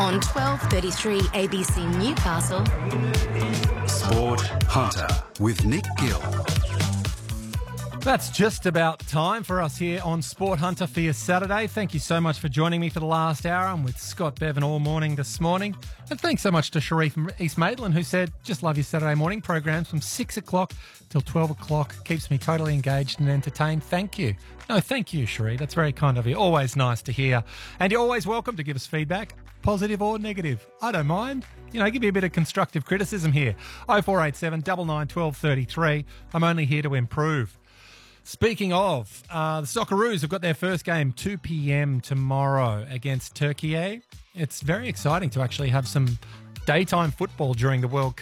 On 12:33 ABC Newcastle. Sport Hunter with Nick Gill. That's just about time for us here on Sport Hunter for your Saturday. Thank you so much for joining me for the last hour. I'm with Scott Bevan all morning this morning. And thanks so much to Sharif from East Maitland, who said, just love your Saturday morning programs from 6 o'clock till 12 o'clock. Keeps me totally engaged and entertained. Thank you. No, thank you, Sharif. That's very kind of you. Always nice to hear. And you're always welcome to give us feedback, positive or negative. I don't mind. You know, give me a bit of constructive criticism here. 0487 99 1233. I'm only here to improve. Speaking of, the Socceroos have got their first game 2 p.m. tomorrow against Turkey. It's very exciting to actually have some daytime football during the World Cup.